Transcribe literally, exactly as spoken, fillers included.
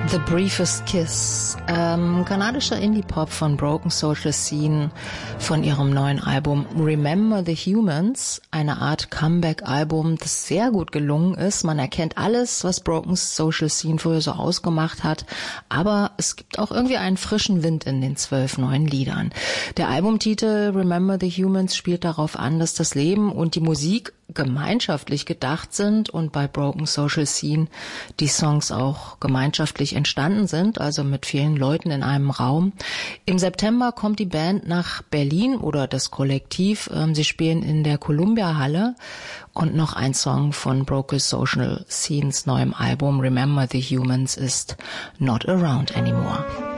The Briefest Kiss, ähm, kanadischer Indie-Pop von Broken Social Scene von ihrem neuen Album Remember the Humans, eine Art Comeback-Album, das sehr gut gelungen ist. Man erkennt alles, was Broken Social Scene früher so ausgemacht hat, aber es gibt auch irgendwie einen frischen Wind in den zwölf neuen Liedern. Der Albumtitel Remember the Humans spielt darauf an, dass das Leben und die Musik gemeinschaftlich gedacht sind und bei Broken Social Scene die Songs auch gemeinschaftlich entstanden sind, also mit vielen Leuten in einem Raum. Im September kommt die Band nach Berlin oder das Kollektiv. Sie spielen in der Columbia Halle und noch ein Song von Broken Social Scenes neuem Album Remember the Humans ist Not Around Anymore.